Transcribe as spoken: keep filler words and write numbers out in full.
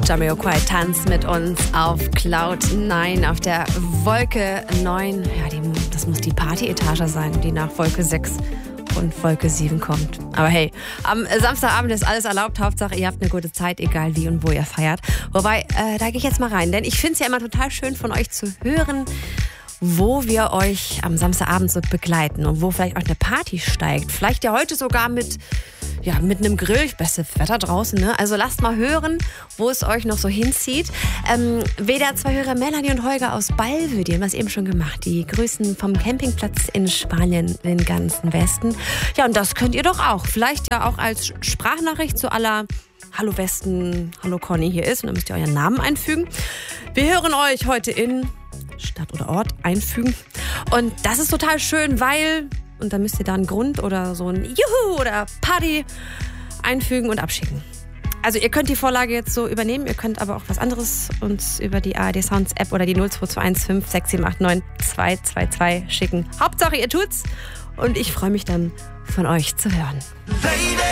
Jamiroquai tanzt mit uns auf Cloud neun, auf der Wolke neun. Ja, die, das muss die Partyetage sein, die nach Wolke sechs und Wolke sieben kommt. Aber hey, am Samstagabend ist alles erlaubt. Hauptsache, ihr habt eine gute Zeit, egal wie und wo ihr feiert. Wobei, äh, da gehe ich jetzt mal rein, denn ich finde es ja immer total schön von euch zu hören, wo wir euch am Samstagabend so begleiten und wo vielleicht auch eine Party steigt. Vielleicht ja heute sogar mit, ja, mit einem Grill. Bestes Wetter draußen, ne? Also lasst mal hören, wo es euch noch so hinzieht. Ähm, W D R zwei Hörer Melanie und Holger aus Ballwö, die haben das eben schon gemacht. Die grüßen vom Campingplatz in Spanien den ganzen Westen. Ja, und das könnt ihr doch auch. Vielleicht ja auch als Sprachnachricht zu aller Hallo Westen, Hallo Conny hier ist. Und dann müsst ihr euren Namen einfügen. Wir hören euch heute in Stadt oder Ort einfügen. Und das ist total schön, weil, und dann müsst ihr da einen Grund oder so ein Juhu oder Party einfügen und abschicken. Also ihr könnt die Vorlage jetzt so übernehmen, ihr könnt aber auch was anderes uns über die A R D Sounds App oder die null zwei zwei eins fünf sechs sieben acht neun zwei zwei zwei schicken. Hauptsache ihr tut's und ich freue mich dann von euch zu hören.